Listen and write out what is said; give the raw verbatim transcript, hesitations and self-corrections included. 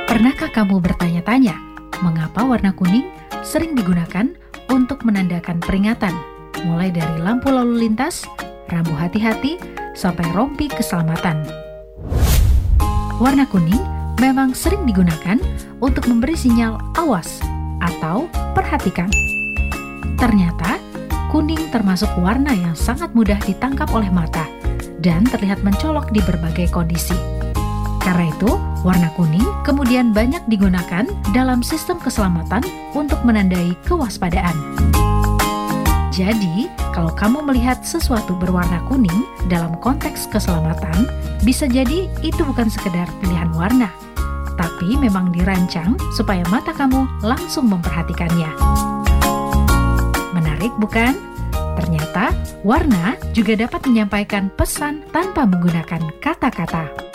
Pernahkah kamu bertanya-tanya, mengapa warna kuning sering digunakan untuk menandakan peringatan, mulai dari lampu lalu lintas, rambu hati-hati, sampai rompi keselamatan? Warna kuning memang sering digunakan untuk memberi sinyal awas atau perhatikan. Ternyata, kuning termasuk warna yang sangat mudah ditangkap oleh mata dan terlihat mencolok di berbagai kondisi. Karena itu, warna kuning kemudian banyak digunakan dalam sistem keselamatan untuk menandai kewaspadaan. Jadi, kalau kamu melihat sesuatu berwarna kuning dalam konteks keselamatan, bisa jadi itu bukan sekedar pilihan warna, tapi memang dirancang supaya mata kamu langsung memperhatikannya. Menarik bukan? Ternyata, warna juga dapat menyampaikan pesan tanpa menggunakan kata-kata.